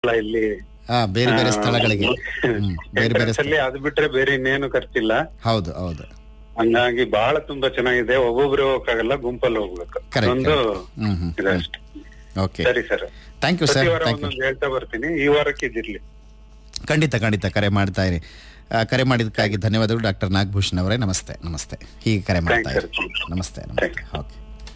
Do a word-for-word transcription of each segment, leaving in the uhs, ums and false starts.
ಇಲ್ಲಿ ಹಾ ಬೇರೆ ಬೇರೆ ಸ್ಥಳಗಳಿಗೆ ಹ್ಮ್, ಬೇರೆ ಬೇರೆ ಸ್ಥಳ. ಅದು ಬಿಟ್ರೆ ಬೇರೆ ಇನ್ನೇನು ಖರ್ಚಿಲ್ಲ. ಹೌದು ಹೌದು ಹಂಗಾಗಿ ಬಹಳ ತುಂಬಾ ಚೆನ್ನಾಗಿದೆ. ಒಬ್ಬೊಬ್ರು ಹೋಗಕ್ಕಾಗಲ್ಲ, ಗುಂಪಲ್ಲಿ ಹೋಗ್ಬೇಕು. Correct, ಒಂದು ಹ್ಮ್ ಹ್ಮ್ ಇದೆ ಅಷ್ಟೇ. ಓಕೆ ಸರಿ ಸರ್, ಥ್ಯಾಂಕ್ ಯು ಸರ್. ಪ್ರತಿ ವಾರ ಥ್ಯಾಂಕ್ ಯು. ಒಂದೊಂದು ಹೇಳ್ತಾ ಬರ್ತೀನಿ. ಈ ವಾರಕ್ಕೆ ಇದಿರ್ಲಿ. ಖಂಡಿತ ಖಂಡಿತ ಕರೆ ಮಾಡ್ತಾ ಇರಿ. ಆ, ಕರೆ ಮಾಡಿದ್ದಕ್ಕಾಗಿ ಧನ್ಯವಾದಗಳು ಡಾಕ್ಟರ್ ನಾಗಭೂಷಣ್ ಅವರೇ. ನಮಸ್ತೆ ನಮಸ್ತೆ. ಹೀಗೆ ಕರೆ ಮಾಡ್ತಾ ಇರಿ. Thanks, sir. ನಮಸ್ತೆ ನಮಸ್ತೆ. ಓಕೆ.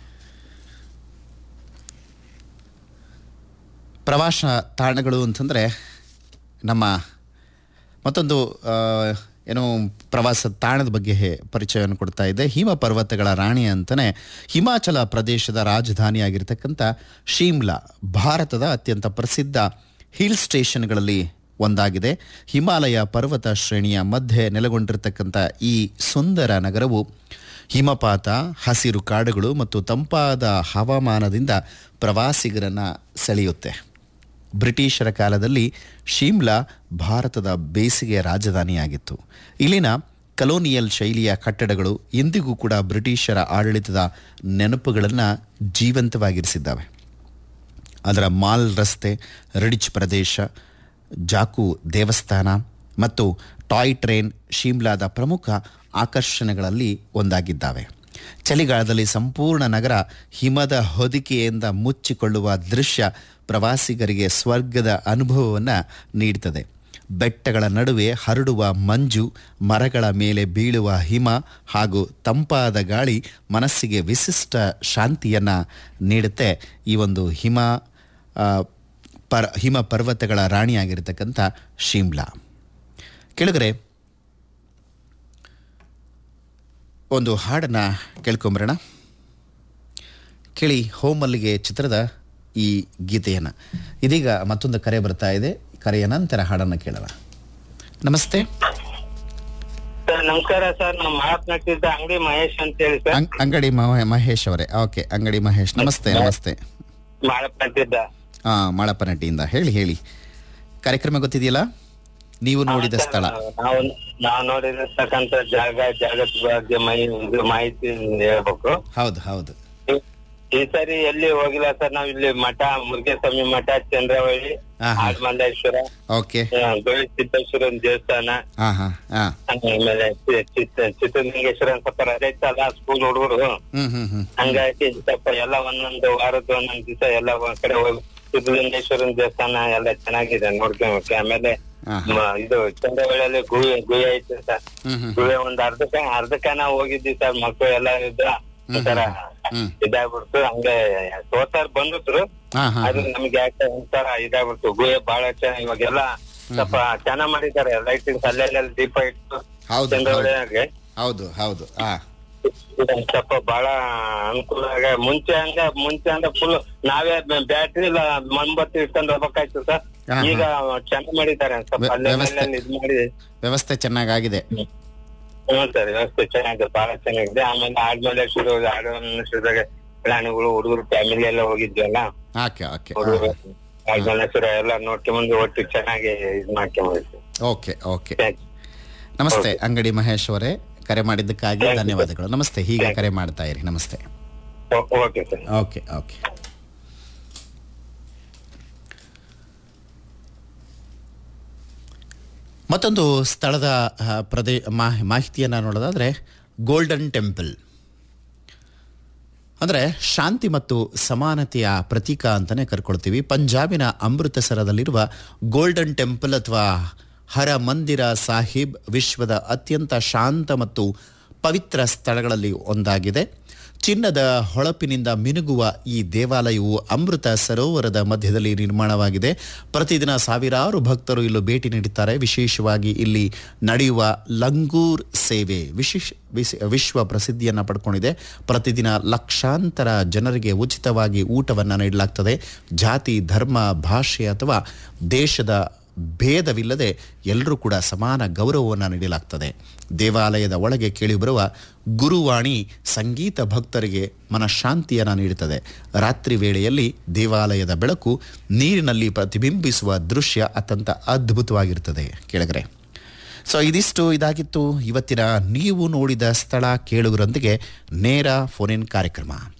ಪ್ರವಾಸ ತಾಣಗಳು ಅಂತಂದರೆ ನಮ್ಮ ಮತ್ತೊಂದು ಆ, ಏನು ಪ್ರವಾಸ ತಾಣದ ಬಗ್ಗೆ ಹೇ- ಪರಿಚಯವನ್ನು ಕೊಡ್ತಾ ಇದೆ. ಹಿಮ ಪರ್ವತಗಳ ರಾಣಿ ಅಂತಲೇ ಹಿಮಾಚಲ ಪ್ರದೇಶದ ರಾಜಧಾನಿಯಾಗಿರ್ತಕ್ಕಂಥ ಶಿಮ್ಲಾ ಭಾರತದ ಅತ್ಯಂತ ಪ್ರಸಿದ್ಧ ಹಿಲ್ ಸ್ಟೇಷನ್ಗಳಲ್ಲಿ ಒಂದಾಗಿದೆ. ಹಿಮಾಲಯ ಪರ್ವತ ಶ್ರೇಣಿಯ ಮಧ್ಯೆ ನೆಲೆಗೊಂಡಿರ್ತಕ್ಕಂಥ ಈ ಸುಂದರ ನಗರವು ಹಿಮಪಾತ, ಹಸಿರು ಕಾಡುಗಳು ಮತ್ತು ತಂಪಾದ ಹವಾಮಾನದಿಂದ ಪ್ರವಾಸಿಗರನ್ನು ಸೆಳೆಯುತ್ತೆ. ಬ್ರಿಟಿಷರ ಕಾಲದಲ್ಲಿ ಶಿಮ್ಲಾ ಭಾರತದ ಬೇಸಿಗೆ ರಾಜಧಾನಿಯಾಗಿತ್ತು. ಇಲ್ಲಿನ ಕಲೋನಿಯಲ್ ಶೈಲಿಯ ಕಟ್ಟಡಗಳು ಇಂದಿಗೂ ಕೂಡ ಬ್ರಿಟಿಷರ ಆಡಳಿತದ ನೆನಪುಗಳನ್ನು ಜೀವಂತವಾಗಿರಿಸಿದ್ದಾವೆ. ಅದರ ಮಾಲ್ ರಸ್ತೆ, ರಿಡ್ಜ್ ಪ್ರದೇಶ, ಜಾಕು ದೇವಸ್ಥಾನ ಮತ್ತು ಟಾಯ್ ಟ್ರೈನ್ ಶಿಮ್ಲಾದ ಪ್ರಮುಖ ಆಕರ್ಷಣೆಗಳಲ್ಲಿ ಒಂದಾಗಿದ್ದಾವೆ. ಚಳಿಗಾಲದಲ್ಲಿ ಸಂಪೂರ್ಣ ನಗರ ಹಿಮದ ಹೊದಿಕೆಯಿಂದ ಮುಚ್ಚಿಕೊಳ್ಳುವ ದೃಶ್ಯ ಪ್ರವಾಸಿಗರಿಗೆ ಸ್ವರ್ಗದ ಅನುಭವವನ್ನು ನೀಡುತ್ತದೆ. ಬೆಟ್ಟಗಳ ನಡುವೆ ಹರಡುವ ಮಂಜು, ಮರಗಳ ಮೇಲೆ ಬೀಳುವ ಹಿಮ ಹಾಗೂ ತಂಪಾದ ಗಾಳಿ ಮನಸ್ಸಿಗೆ ವಿಶಿಷ್ಟ ಶಾಂತಿಯನ್ನು ನೀಡುತ್ತೆ. ಈ ಒಂದು ಹಿಮ ಆ, ಪರ್ ಹಿಮ ಪರ್ವತಗಳ ರಾಣಿಯಾಗಿರ್ತಕ್ಕಂಥ ಶಿಮ್ಲಾ. ಕೆಳಗರೆ ಒಂದು ಹಾಡನ್ನು ಕೇಳ್ಕೊಂಬರೋಣ. ಕೇಳಿ ಹೋಮಲ್ಲಿಗೆ ಚಿತ್ರದ ಈ ಗೀತೆಯನ್ನು. ಇದೀಗ ಮತ್ತೊಂದು ಕರೆ ಬರ್ತಾ ಇದೆ. ಕರೆಯ ನಂತರ ಹಾಡನ್ನು ಕೇಳೋಣ. ನಮಸ್ತೆ. ಸರ್ ನಮಸ್ಕಾರ ಸರ್. ನಾವು ಮಾತನಾಡ್ತಿದ್ದ ಅಂಗಡಿ ಮಹೇಶ್ ಅಂತ ಹೇಳಿ ಸರ್. ಅಂಗ್- ಅಂಗಡಿ ಮಹ- ಮಹೇಶ್ ಅವರೇ. ಓಕೆ, ಅಂಗಡಿ ಮಹೇಶ್ ನಮಸ್ತೆ. ನಮಸ್ತೆ. ಮಾತನಾಡ್ತಿದ್ದ ಹಾ, ಮಾಳಪ್ಪನಟ್ಟಿಯಿಂದ. ಹೇಳಿ ಹೇಳಿ. ಕಾರ್ಯಕ್ರಮ ಗೊತ್ತಿದೆಯಲ್ಲ, ನೀವು ನೋಡಿದ ಸ್ಥಳ. ನಾವು ನಾವು ನೋಡಿರತಕ್ಕಂತ ಜಾಗ, ಜಾಗದ ಬಗ್ಗೆ ಮೈ ಇದು ಮಾಹಿತಿ ಹೇಳ್ಬೇಕು. ಹೌದು ಹೌದು. ಈ- ಈ ಸರಿ ಎಲ್ಲಿ ಹೋಗಿಲ್ಲ ಸರ್. ನಾವ್ ಇಲ್ಲಿ ಮಠ, ಮುರುಘೇಸ್ವಾಮಿ ಮಠ, ಚಂದ್ರವಳ್ಳಿ, ಹಾ, ಹಾ. ಆಡ್ಮಲ್ಲೇಶ್ವರ, ಓಕೆ. ಗವಿ ಸಿದ್ದೇಶ್ವರನ್ ದೇವಸ್ಥಾನ, ಹಾ ಹಾ ಹಾ ಆಮೇಲೆ ಚಿ- ಚಿತ್ತ ಚಿತ್ರಲಿಂಗೇಶ್ವರ ಸ್ವಲ್ಪ ರಜೆ ಇತ್ತಲ್ಲ ಸ್ಕೂಲ್ ಹುಡುಗರು. ಹ್ಮ್ ಹ್ಮ್ ಹ್ಮ್ ಹಂಗಾಗಿ ಸ್ವಲ್ಪ ಎಲ್ಲ ಒಂದೊಂದು ವಾರದ ಒಂದೊಂದ್ ದಿವಸ ಎಲ್ಲ ಒಂದ್ ಕಡೆ ಹೋಗಿ ಸಿದ್ದಲಿಂಗೇಶ್ವರನ್ ದೇವಸ್ಥಾನ ಎಲ್ಲ ಚೆನ್ನಾಗಿದೆ ನೋಡ್ಕೊಂಡ್. ಆಮೇಲೆ ಹಾ, ಹಾ. ಮ- ಇದು ಚಂದ್ರವಳ್ಳಿಯಲ್ಲಿ ಗುಹೆ ಗುಹೆ ಐತೆ ಸರ್. ಹ್ಮ್ ಹ್ಮ್ ಗುಹೆ ಒಂದ್ ಅರ್ಧಕ್ಕ ಅರ್ಧಕ್ಕ ನಾವು ಹೋಗಿದ್ವಿ ಸರ್. ಮಕ್ಕಳು ಎಲ್ಲ ಇದ್ರ ಒಂಥರ ಹ್ಮ್. ಇದಾಗ್ಬಿಡ್ತು. ಹಂಗೆ ಸೋತಾರ್ ಬಂದಿದ್ರು. ಹಾ ಹಾ ಆದ್ರೆ ನಮ್ಗೆ ಯಾಕೆ ಒಂಥರ ಇದಾಗ್ಬಿಡ್ತು. ಗುಹೆ ಬಹಳ ಚೆನ್ನಾಗಿ ಇವಾಗೆಲ್ಲ ಸ್ವಲ್ಪ ಚೆನ್ನಾಗ್ ಮಾಡಿದ್ದಾರೆ. ಲೈಟಿಂಗ್ಸ್ ಅಲ್ಲೆಲ್ಲ ದೀಪ ಇಟ್ಟು ಹೌದು ಚಂದ್ರವಳ್ಳಿಯಾಗೆ ಹೌದು ಹೌದು. ಹಾ ಸ್ವಲ್ಪ ಬಹಳ ಅನುಕೂಲ ಆಗ. ಮುಂಚೆ ಹಂಗ ಮುಂಚೆ ಅಂದ್ರೆ ಫುಲ್ ನಾವೇ ಬ್ಯಾಟ್ರಿ ಇಲ್ಲ ಮೊಂಬತ್ತಿ ಇಟ್ಕೊಂಡ್ ಹೋಗ್ಬೇಕಾಯ್ತು ಸರ್. ಹಾ, ಹಾ. ಈಗ ಚೆನ್ನಾಗ್ ಮಾಡಿದ್ದಾರೆ. ಸ್ವಲ್ಪ ವ್ಯ- ಅಲ್ಲೇ ವ್ಯವಸ್ಥೆ. ಅಲ್ಲೇ ಇದ್ ಮಾಡಿ. ವ್ಯವಸ್ಥೆ ಚೆನ್ನಾಗಾಗಿದೆ. ಹ್ಮ್ ಸರ್, ವ್ಯವಸ್ಥೆ ಚೆನ್ನಾಗಿದೆ, ಬಹಳ ಚೆನ್ನಾಗಿದೆ. ಆಮೇಲೆ ಆದ್ಮೇಲೆ ಶುರು ಆಡಮೇಶ್ವರದಾಗ ಪ್ರಾಣಿಗಳು, ಹುಡುಗರು ಫ್ಯಾಮಿಲಿ ಎಲ್ಲ ಹೋಗಿದ್ವಲ್ಲ. Okay okay. ಹುಡುಗರು ಆದ್ಮೇಶ್ವರ ಎಲ್ಲ ನೋಡ್ಕೊಂಡ್ಬಂದು ಒಟ್ಟು ಚೆನ್ನಾಗಿ ಇದ್ ಮಾಡ್ಕೊಂಡ್ಬಂದಿದ್ವಿ. Okay okay. ನಮಸ್ತೆ ಅಂಗಡಿ ಮಹೇಶ್ ಅವರೇ. ಕರೆ ಮಾಡಿದ್ದಕ್ಕಾಗಿ Thank you, ಧನ್ಯವಾದಗಳು. ನಮಸ್ತೆ. ಹೀಗೆ Thank you. ಕರೆ ಮಾಡ್ತಾ ಇರಿ. ನಮಸ್ತೆ. Okay sir. Okay okay. ಮತ್ತೊಂದು ಸ್ಥಳದ ಆ, ಪ್ರದೇ ಮಾಹಿ ಮಾಹಿತಿಯನ್ನು ನೋಡೋದಾದರೆ ಗೋಲ್ಡನ್ ಟೆಂಪಲ್ ಅಂದರೆ ಶಾಂತಿ ಮತ್ತು ಸಮಾನತೆಯ ಪ್ರತೀಕ ಅಂತಲೇ ಕರ್ಕೊಳ್ತೀವಿ. ಪಂಜಾಬಿನ ಅಮೃತಸರದಲ್ಲಿರುವ ಗೋಲ್ಡನ್ ಟೆಂಪಲ್ ಅಥವಾ ಹರ ಮಂದಿರ ಸಾಹಿಬ್ ವಿಶ್ವದ ಅತ್ಯಂತ ಶಾಂತ ಮತ್ತು ಪವಿತ್ರ ಸ್ಥಳಗಳಲ್ಲಿ ಒಂದಾಗಿದೆ. ಚಿನ್ನದ ಹೊಳಪಿನಿಂದ ಮಿನುಗುವ ಈ ದೇವಾಲಯವು ಅಮೃತ ಸರೋವರದ ಮಧ್ಯದಲ್ಲಿ ನಿರ್ಮಾಣವಾಗಿದೆ. ಪ್ರತಿದಿನ ಸಾವಿರಾರು ಭಕ್ತರು ಇಲ್ಲಿ ಭೇಟಿ ನೀಡುತ್ತಾರೆ. ವಿಶೇಷವಾಗಿ ಇಲ್ಲಿ ನಡೆಯುವ ಲಂಗೂರ್ ಸೇವೆ ವಿಶೇಷ ವಿಶ್- ವಿಶ್ವ ಪ್ರಸಿದ್ಧಿಯನ್ನು ಪಡ್ಕೊಂಡಿದೆ. ಪ್ರತಿದಿನ ಲಕ್ಷಾಂತರ ಜನರಿಗೆ ಉಚಿತವಾಗಿ ಊಟವನ್ನು ನೀಡಲಾಗ್ತದೆ. ಜಾತಿ, ಧರ್ಮ, ಭಾಷೆ ಅಥವಾ ದೇಶದ ಭೇದವಿಲ್ಲದೆ ಎಲ್ಲರೂ ಕೂಡ ಸಮಾನ ಗೌರವವನ್ನು ನೀಡಲಾಗ್ತದೆ. ದೇವಾಲಯದ ಒಳಗೆ ಕೇಳಿಬರುವ ಗುರುವಾಣಿ ಸಂಗೀತ ಭಕ್ತರಿಗೆ ಮನಃಶಾಂತಿಯನ್ನು ನೀಡುತ್ತದೆ. ರಾತ್ರಿ ವೇಳೆಯಲ್ಲಿ ದೇವಾಲಯದ ಬೆಳಕು ನೀರಿನಲ್ಲಿ ಪ್ರತಿಬಿಂಬಿಸುವ ದೃಶ್ಯ ಅತ್ಯಂತ ಅದ್ಭುತವಾಗಿರುತ್ತದೆ. ಕೆಳಗರೆ ಸೊ ಇದಿಷ್ಟು ಇದಾಗಿತ್ತು ಇವತ್ತಿನ ನೀವು ನೋಡಿದ ಸ್ಥಳ ಕೇಳುಗರೊಂದಿಗೆ ನೇರ ಫೋನ್ ಇನ್ ಕಾರ್ಯಕ್ರಮ.